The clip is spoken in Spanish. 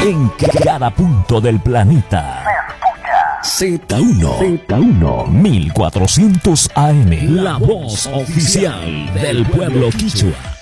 en cada punto del planeta. Z1 1400 AM, la voz oficial del pueblo quichua.